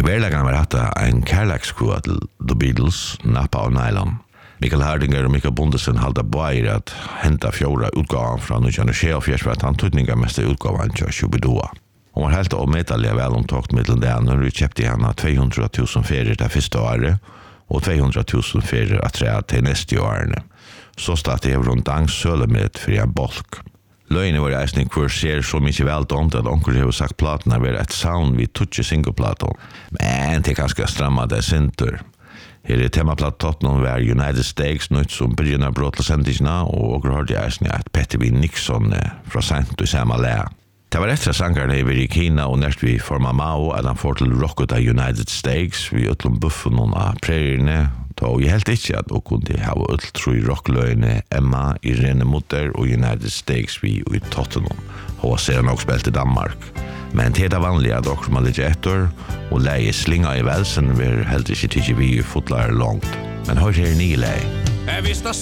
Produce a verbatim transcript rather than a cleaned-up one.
I verleggen var hatt en kærleikskroa til The Beatles, Nappa og Nylon. Mikael Hardinger og Mikael Bondesen halda bøyer at henta fjorda utgavan fra nitton tjueåtte for at han tøytninga meste utgavan til Shubidua. Hon var helt omedelig vel omtåkt middelen det, når vi kjøpte henne tvehundra tusen ferier til første året, og tvehundra tusen ferier at tre til neste årene. Så stod det rundt angst søle med for en bolk. Løgene var eisning hvor ser så mye veldomt at onker har sagt platene var et sound vi tutsi singelplaton. Men det er ganske stramma det sinter. Her er temaplattåttene var United States nødt som begynner brott til sendingene, og onker hørte eisning at Petter B. Nixon fra sent og samme lea. Det var etter sangerne i Kina og nært vi forma Mao at han får til rocket av United States vi utlom buffen av preriene. Da jeg helt ikke at hun kunne ha utltro i rockløyene Emma, Irene Mutter og United States vi i Tottenham. Hun ser nok spilt i Danmark. Men det er vanlig at dere må ligge etter og leie slinga i velsen vil helt ikke tidsi vi fotlar langt. Men hør her nye leie. Jeg visste